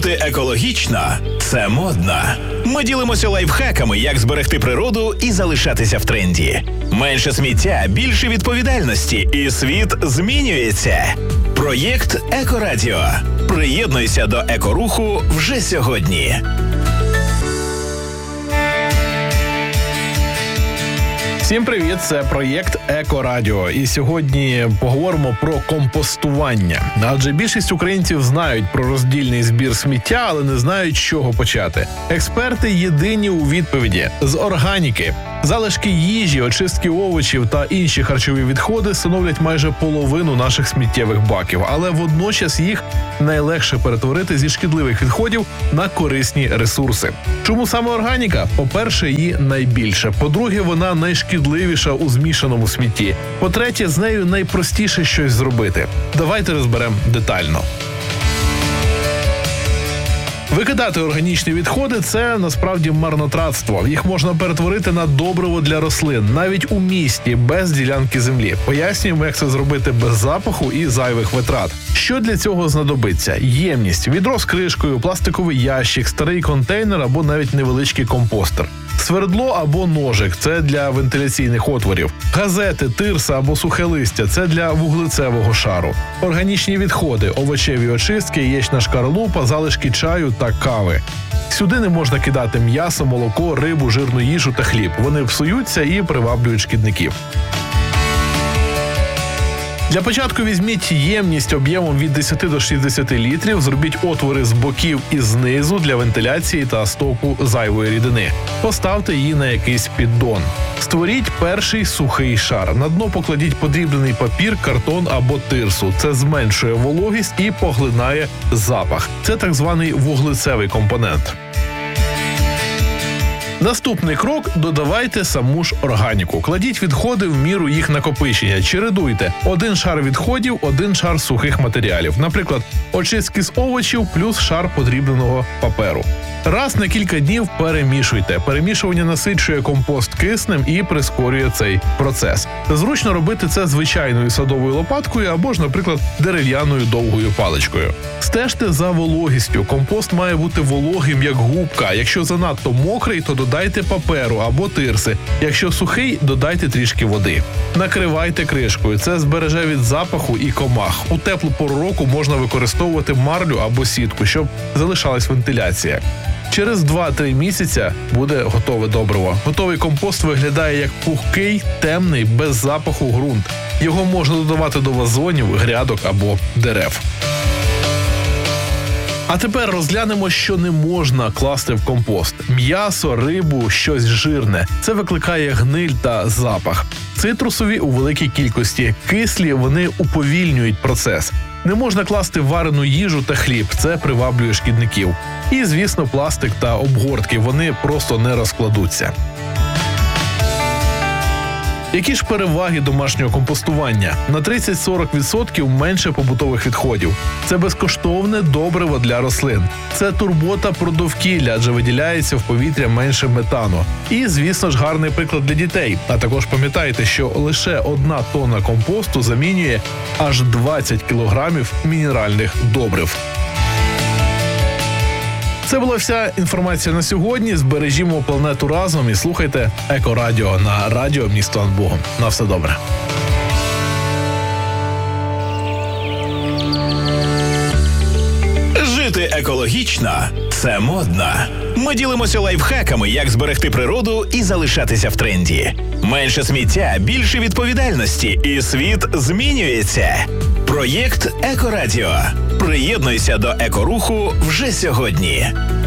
Жити екологічно – це модно. Ми ділимося лайфхаками, як зберегти природу і залишатися в тренді. Менше сміття, більше відповідальності, і світ змінюється. Проєкт «Екорадіо». Приєднуйся до екоруху вже сьогодні. Всім привіт, це проєкт «Екорадіо». І сьогодні поговоримо про компостування. Адже більшість українців знають про роздільний збір сміття, але не знають, з чого почати. Експерти єдині у відповіді – з органіки. Залишки їжі, очистки овочів та інші харчові відходи становлять майже половину наших сміттєвих баків, але водночас їх найлегше перетворити зі шкідливих відходів на корисні ресурси. Чому саме органіка? По-перше, її найбільше. По-друге, вона найшкідливіша у змішаному смітті. По-третє, з нею найпростіше щось зробити. Давайте розберемо детально. Викидати органічні відходи – це насправді марнотратство. Їх можна перетворити на добриво для рослин, навіть у місті, без ділянки землі. Пояснюємо, як це зробити без запаху і зайвих витрат. Що для цього знадобиться? Ємність, відро з кришкою, пластиковий ящик, старий контейнер або навіть невеличкий компостер. Свердло або ножик – це для вентиляційних отворів. Газети, тирса або сухе листя – це для вуглецевого шару. Органічні відходи, овочеві очистки, яєчна шкарлупа, залишки чаю та кави. Сюди не можна кидати м'ясо, молоко, рибу, жирну їжу та хліб. Вони псуються і приваблюють шкідників. Для початку візьміть ємність об'ємом від 10 до 60 літрів, зробіть отвори з боків і знизу для вентиляції та стоку зайвої рідини. Поставте її на якийсь піддон. Створіть перший сухий шар. На дно покладіть подрібнений папір, картон або тирсу. Це зменшує вологість і поглинає запах. Це так званий вуглецевий компонент. Наступний крок – додавайте саму ж органіку. Кладіть відходи в міру їх накопичення. Чередуйте. 1 шар відходів, 1 шар сухих матеріалів. Наприклад, очистки з овочів плюс шар подрібненого паперу. Раз на кілька днів перемішуйте. Перемішування насичує компост киснем і прискорює цей процес. Зручно робити це звичайною садовою лопаткою або ж, наприклад, дерев'яною довгою паличкою. Стежте за вологістю. Компост має бути вологим, як губка. Якщо занадто мокрий, то додайте паперу або тирси. Якщо сухий, додайте трішки води. Накривайте кришкою. Це збереже від запаху і комах. У теплу пору року можна використовувати марлю або сітку, щоб залишалась вентиляція. Через 2-3 місяця буде готове добриво. Готовий компост виглядає як пухкий, темний, без запаху ґрунт. Його можна додавати до вазонів, грядок або дерев. А тепер розглянемо, що не можна класти в компост. М'ясо, рибу, щось жирне. Це викликає гниль та запах. Цитрусові у великій кількості. Кислі, вони уповільнюють процес. Не можна класти варену їжу та хліб, це приваблює шкідників. І, звісно, пластик та обгортки, вони просто не розкладуться. Які ж переваги домашнього компостування? На 30-40% менше побутових відходів. Це безкоштовне добриво для рослин. Це турбота про довкілля, адже виділяється в повітря менше метану. І, звісно ж, гарний приклад для дітей. А також пам'ятайте, що лише 1 тонна компосту замінює аж 20 кілограмів мінеральних добрив. Це була вся інформація на сьогодні. Збережімо планету разом і слухайте Екорадіо на радіо «Місто над Богом». На все добре. Жити екологічно – це модно. Ми ділимося лайфхаками, як зберегти природу і залишатися в тренді. Менше сміття, більше відповідальності, і світ змінюється. Проєкт «Екорадіо». Приєднуйся до екоруху вже сьогодні.